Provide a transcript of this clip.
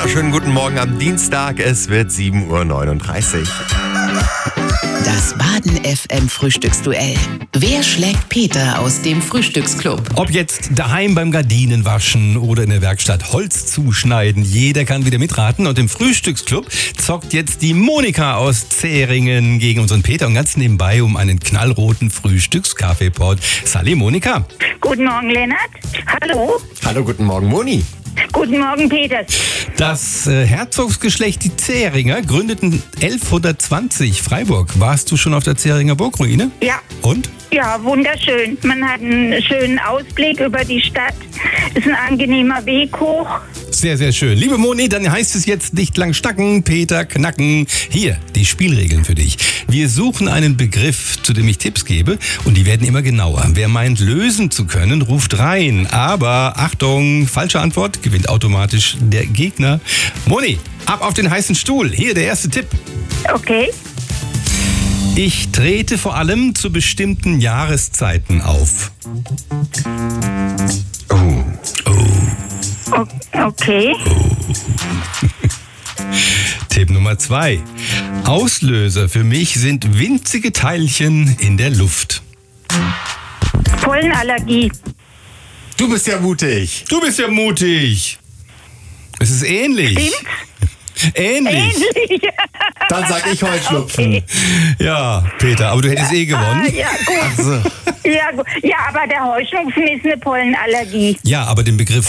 wunderschönen guten Morgen am Dienstag. Es wird 7:39 Uhr. Das Baden FM Frühstücksduell. Wer schlägt Peter aus dem Frühstücksclub? Ob jetzt daheim beim Gardinenwaschen oder in der Werkstatt Holz zuschneiden, jeder kann wieder mitraten. Und im Frühstücksclub zockt jetzt die Monika aus Zähringen gegen unseren Peter und ganz nebenbei um einen knallroten Frühstückskaffeepot. Salli, Monika. Guten Morgen, Lennart. Hallo. Hallo, guten Morgen, Moni. Guten Morgen, Peter. Das Herzogsgeschlecht, die Zähringer, gründeten 1120 Freiburg. Warst du schon auf der Zähringer Burgruine? Ja. Und? Ja, wunderschön. Man hat einen schönen Ausblick über die Stadt. Ist ein angenehmer Weg hoch. Sehr, sehr schön. Liebe Moni, dann heißt es jetzt nicht lang schnacken, Peter knacken. Hier, die Spielregeln für dich. Wir suchen einen Begriff, zu dem ich Tipps gebe und die werden immer genauer. Wer meint, lösen zu können, ruft rein. Aber Achtung, falsche Antwort, gewinnt automatisch der Gegner. Moni, ab auf den heißen Stuhl. Hier der erste Tipp. Okay. Ich trete vor allem zu bestimmten Jahreszeiten auf. Okay. Tipp Nummer 2. Auslöser für mich sind winzige Teilchen in der Luft. Pollenallergie. Du bist ja mutig. Du bist ja mutig. Es ist ähnlich. Stimmt's? Ähnlich. Ähnlich. Dann sag ich Heuschnupfen. Okay. Ja, Peter, aber du hättest gewonnen. Ja, gut. Also. Ja, gut. Ja, aber der Heuschnupfen ist eine Pollenallergie. Ja, aber den Begriff